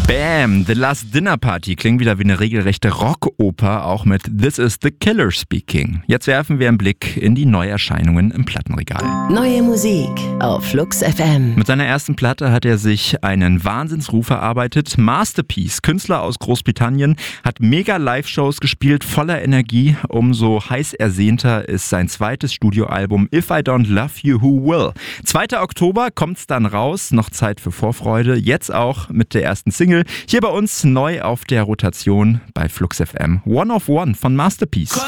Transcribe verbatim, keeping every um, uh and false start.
Bam! The Last Dinner Party klingt wieder wie eine regelrechte Rockoper, auch mit This is the Killer Speaking. Jetzt werfen wir einen Blick in die Neuerscheinungen im Plattenregal. Neue Musik auf Flux F M. Mit seiner ersten Platte hat er sich einen Wahnsinnsruf erarbeitet. Masterpiece, Künstler aus Großbritannien, hat mega Live-Shows gespielt, voller Energie. Umso heiß ersehnter ist sein zweites Studioalbum If I Don't Love You, Who Will? zweiter Oktober kommt's dann raus, noch Zeit für Vorfreude. Jetzt auch mit der ersten Single. Hier bei uns neu auf der Rotation bei Flux F M. One of One von Masterpiece.